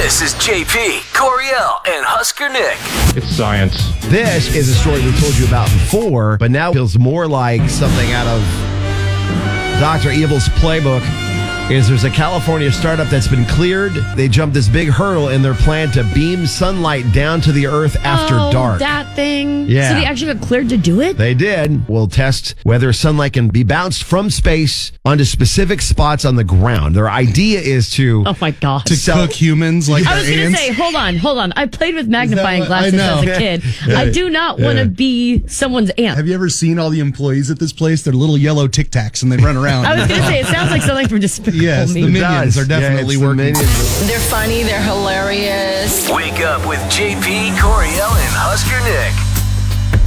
This is JP, Coriel, and Husker Nick. It's science. This is a story we told you about before, but now feels more like something out of Dr. Evil's playbook. There's a California startup that's been cleared. They jumped this big hurdle in their plan to beam sunlight down to the earth after dark. That thing. Yeah. So they actually got cleared to do it? They did. We'll test whether sunlight can be bounced from space onto specific spots on the ground. Their idea is to... Oh, my God. To cook humans like I was going to say, hold on. I played with magnifying glasses as a kid. I do not want to be someone's aunt. Have you ever seen all the employees at this place? They're little yellow Tic Tacs and they run around. I was going to say, it sounds like something from Despicable Yes, Me. the minions are definitely working. They're funny. They're hilarious. Wake up with JP, Coriel, and Husker Nick.